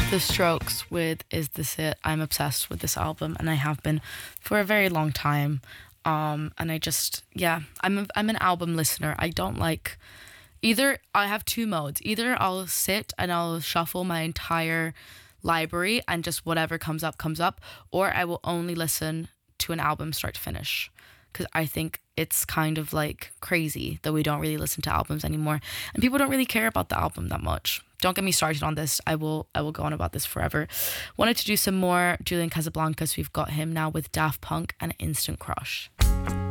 The Strokes with Is This It? I'm obsessed with this album and I have been for a very long time. And I just, yeah, I'm an album listener. I don't like either. I have two modes. Either I'll sit and I'll shuffle my entire library and just whatever comes up comes up, or I will only listen to an album start to finish, because I think it's kind of like crazy that we don't really listen to albums anymore and people don't really care about the album that much. Don't get me started on this. I will go on about this forever. Wanted to do some more Julian Casablancas. We've got him now with Daft Punk and Instant Crush.